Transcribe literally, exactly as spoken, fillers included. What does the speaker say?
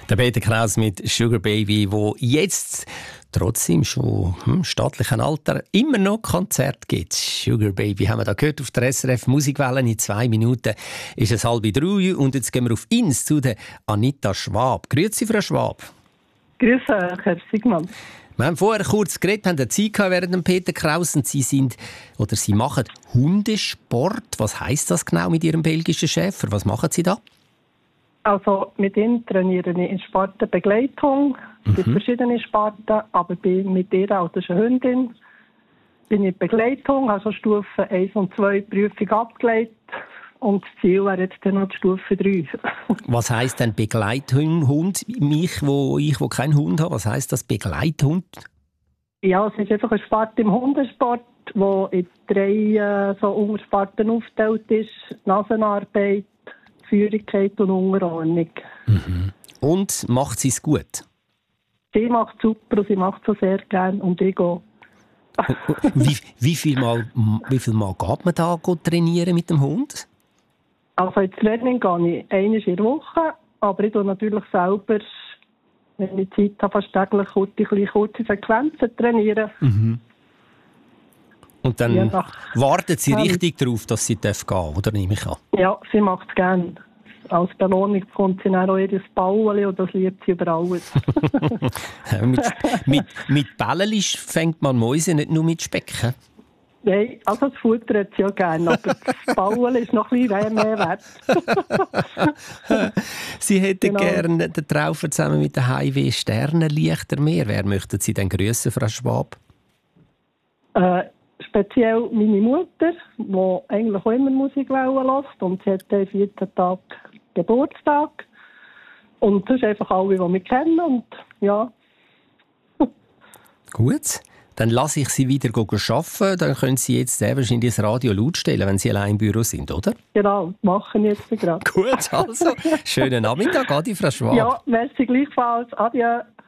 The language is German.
Der Peter Kraus mit Sugar Baby, wo jetzt trotzdem schon hm, staatlichen Alter immer noch Konzert gibt. Sugar Baby haben wir da gehört auf der S R F Musikwelle. In zwei Minuten ist es halb drei und jetzt gehen wir auf Ins zu der Anita Schwab. Grüezi, Frau Schwab. Grüezi, Herr Sigmann. Wir haben vorher kurz geredet, haben eine Zeit gehabt während dem Peter Kraus und Sie sind oder Sie machen Hundesport. Was heisst das genau mit Ihrem belgischen Schäfer? Was machen Sie da? Also mit ihm trainiere ich in Spartenbegleitung. Es gibt mhm. verschiedene Sparten, aber bin mit ihr, also das ist eine Hündin, bin ich in Begleitung, also Stufe eins und zwei Prüfung abgelegt. Und das Ziel wäre jetzt dann noch die Stufe drei. Was heisst denn Begleithund? Mich, wo ich wo keinen Hund habe, was heisst das Begleithund? Ja, es ist einfach eine Sparte im Hundesport, wo in drei äh, so Untersparten aufgeteilt ist. Nasenarbeit, Führigkeit und Unterordnung. Mhm. Und macht sie es gut? Sie macht es super und sie macht es so sehr gerne und ich auch. wie, wie, viel Mal, wie viel Mal geht man da trainieren mit dem Hund? Also ins Training gehe ich einmal in der Woche, aber ich tue natürlich selber, wenn ich Zeit habe, fast täglich kurze, kurze Sequenzen trainieren. Mhm. Und dann ja, wartet sie richtig ähm, darauf, dass sie gehen darf, oder nehme ich an? Ja, sie macht es gerne. Als Belohnung kommt sie dann auch ihr Bauli und das liebt sie über alles. mit, mit, mit Bällen fängt man Mäuse nicht nur mit Speck. Nein, also das Futter hat sie ja gerne, aber das Bauli ist noch ein bisschen mehr wert. Sie hätten genau. gerne den Traufer zusammen mit der Highway Sternenlichter mehr. Wer möchten Sie denn grüssen, Frau Schwab? Äh, speziell meine Mutter, die eigentlich auch immer Musik hört und sie hat am vierten Tag Geburtstag. Und das ist einfach alle, die mich kennen. Und, ja. Gut, dann lasse ich Sie wieder arbeiten. Dann können Sie jetzt sehr wahrscheinlich das Radio laut stellen, wenn Sie allein im Büro sind, oder? Genau, machen jetzt gerade. Gut, also, schönen Nachmittag, Adi, Frau Schwab. Ja, merci gleichfalls. Adieu.